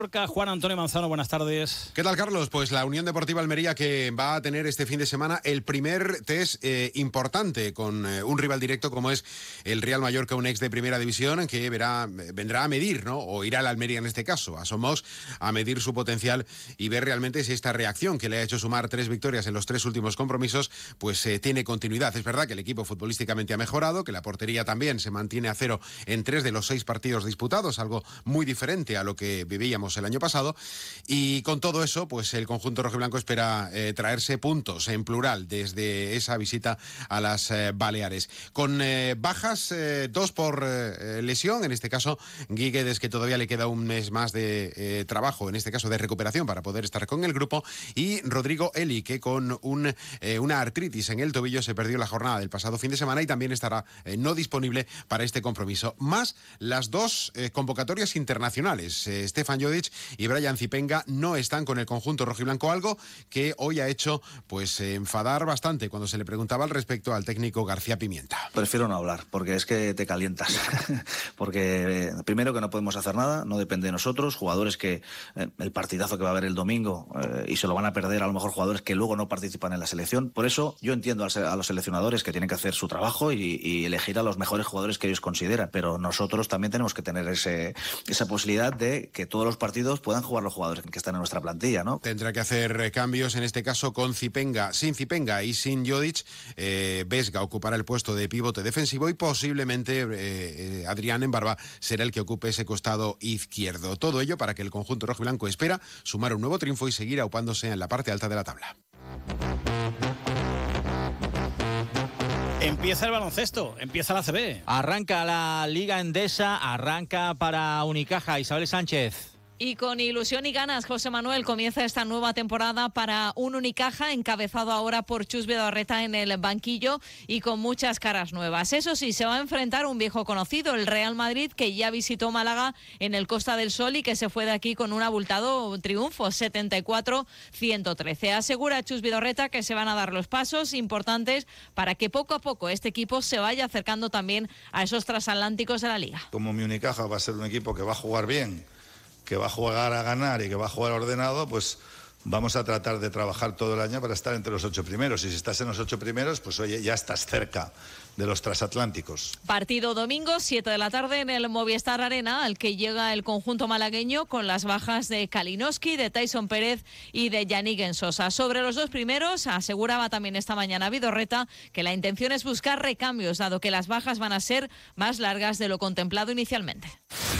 Juan Antonio Manzano, buenas tardes. ¿Qué tal, Carlos? Pues la Unión Deportiva Almería, que va a tener este fin de semana el primer test importante con un rival directo como es el Real Mallorca, un ex de Primera División, que vendrá a medir, ¿no? O irá a la Almería en este caso, a Somos, a medir su potencial y ver realmente si esta reacción que le ha hecho sumar 3 victorias en los 3 últimos compromisos, pues tiene continuidad. Es verdad que el equipo futbolísticamente ha mejorado, que la portería también se mantiene a 0 en 3 de los 6 partidos disputados, algo muy diferente a lo que vivíamos el año pasado, y con todo eso pues el conjunto rojiblanco espera traerse puntos en plural desde esa visita a las Baleares, con bajas, 2 por lesión, en este caso Guíguedes, que todavía le queda un mes más de trabajo, en este caso de recuperación para poder estar con el grupo, y Rodrigo Eli, que con una artritis en el tobillo se perdió la jornada del pasado fin de semana y también estará no disponible para este compromiso, más las 2 convocatorias internacionales. Stefan Jodic y Brian Zipenga no están con el conjunto rojiblanco, algo que hoy ha hecho pues enfadar bastante cuando se le preguntaba al respecto al técnico García Pimienta. Prefiero no hablar, porque es que te calientas. Porque primero que no podemos hacer nada, no depende de nosotros, jugadores que el partidazo que va a haber el domingo y se lo van a perder a lo mejor jugadores que luego no participan en la selección. Por eso yo entiendo a los seleccionadores que tienen que hacer su trabajo y elegir a los mejores jugadores que ellos consideran, pero nosotros también tenemos que tener esa posibilidad de que todos los partidos puedan jugar los jugadores que están en nuestra plantilla, ¿no? Tendrá que hacer cambios, en este caso con Zipenga, sin Zipenga y sin Jodic. Vesga ocupará el puesto de pivote defensivo y posiblemente Adrián Embarba será el que ocupe ese costado izquierdo. Todo ello para que el conjunto rojiblanco espera sumar un nuevo triunfo y seguir aupándose en la parte alta de la tabla. Empieza el baloncesto, empieza la ACB. Arranca la Liga Endesa, arranca para Unicaja. Isabel Sánchez. Y con ilusión y ganas, José Manuel, comienza esta nueva temporada para un Unicaja, encabezado ahora por Chus Vidorreta en el banquillo y con muchas caras nuevas. Eso sí, se va a enfrentar un viejo conocido, el Real Madrid, que ya visitó Málaga en el Costa del Sol y que se fue de aquí con un abultado triunfo, 74-113. Asegura Chus Vidorreta que se van a dar los pasos importantes para que poco a poco este equipo se vaya acercando también a esos transatlánticos de la Liga. Como mi Unicaja va a ser un equipo que va a jugar bien, que va a jugar a ganar y que va a jugar ordenado, pues vamos a tratar de trabajar todo el año para estar entre los 8 primeros. Y si estás en los 8 primeros, pues oye, ya estás cerca de los transatlánticos. Partido domingo, 7 de la tarde en el Movistar Arena, al que llega el conjunto malagueño con las bajas de Kalinowski, de Tyson Pérez y de Yannick Ensosa. Sobre los 2 primeros, aseguraba también esta mañana Vidorreta que la intención es buscar recambios, dado que las bajas van a ser más largas de lo contemplado inicialmente.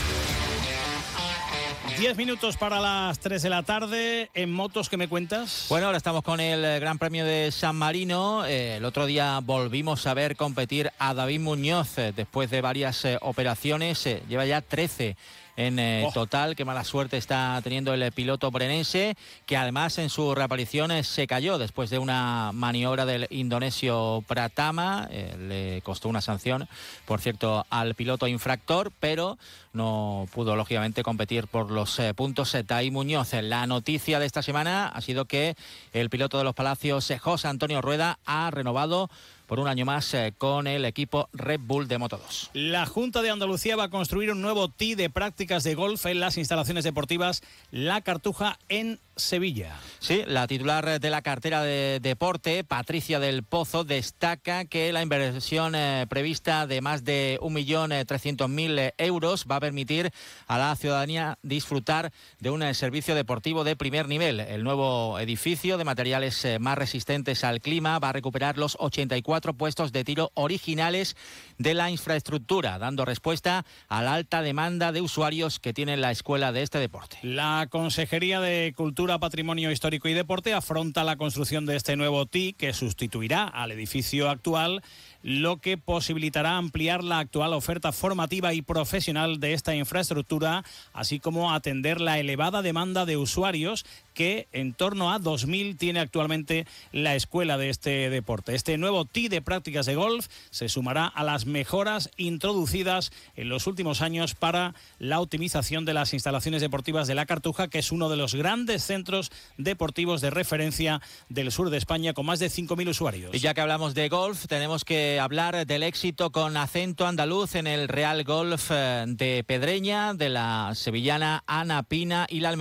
10 minutos para las 3 de la tarde. En motos, ¿qué me cuentas? Bueno, ahora estamos con el Gran Premio de San Marino. El otro día volvimos a ver competir a David Muñoz después de varias operaciones. Lleva ya 13 en total. Qué mala suerte está teniendo el piloto brenense, que además en su reaparición se cayó después de una maniobra del indonesio Pratama. Le costó una sanción, por cierto, al piloto infractor, pero no pudo lógicamente competir por los puntos David Muñoz. La noticia de esta semana ha sido que el piloto de los Palacios, José Antonio Rueda, ha renovado por un año más con el equipo Red Bull de Moto2. La Junta de Andalucía va a construir un nuevo tee de prácticas de golf en las instalaciones deportivas La Cartuja en Sevilla. Sí, la titular de la cartera de deporte, Patricia del Pozo, destaca que la inversión prevista de más de 1.300.000 euros va a permitir a la ciudadanía disfrutar de un servicio deportivo de primer nivel. El nuevo edificio de materiales más resistentes al clima va a recuperar los 84 puestos de tiro originales de la infraestructura, dando respuesta a la alta demanda de usuarios que tiene la escuela de este deporte. La Consejería de Cultura, Patrimonio Histórico y Deporte afronta la construcción de este nuevo TI que sustituirá al edificio actual, lo que posibilitará ampliar la actual oferta formativa y profesional de esta infraestructura, así como atender la elevada demanda de usuarios que en torno a 2.000 tiene actualmente la escuela de este deporte. Este nuevo TI de prácticas de golf se sumará a las mejoras introducidas en los últimos años para la optimización de las instalaciones deportivas de La Cartuja, que es uno de los grandes centros deportivos de referencia del sur de España, con más de 5.000 usuarios. Y ya que hablamos de golf, tenemos que hablar del éxito con acento andaluz en el Real Golf de Pedreña, de la sevillana Ana Pina y la